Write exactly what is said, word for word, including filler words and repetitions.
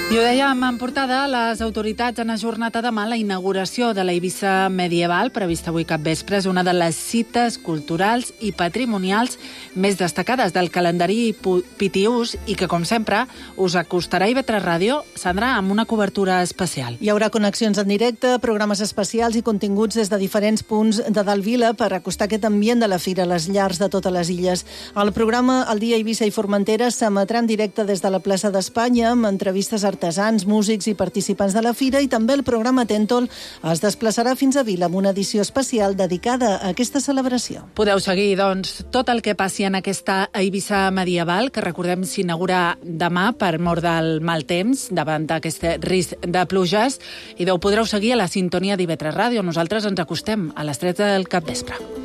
I ho dèiem en portada, les autoritats han ajornat a demà la inauguració de la Eivissa medieval, prevista avui capvespre. És una de les cites culturals i patrimonials més destacades del calendari pitiús i que, com sempre, us acostarà a I V tres Ràdio, Sandra, amb una cobertura especial. Hi haurà connexions en directe, programes especials i continguts des de diferents punts de dalt vila per acostar aquest ambient de la fira a les llars de totes les illes. El programa El dia Eivissa i Formentera s'emetrà en directe des de la plaça d'Espanya amb entrevistes a artesans, músics i participants de la fira, i també el programa Tèntol es desplaçarà fins a Vila amb una edició especial dedicada a aquesta celebració. Podeu seguir, doncs, tot el que passi en aquesta Eivissa medieval, que recordem s'inaugura demà per mort del mal temps davant d'aquest risc de pluges, i ho podreu seguir a la sintonia d'I V tres Ràdio. Nosaltres ens acostem a les tres del capvespre.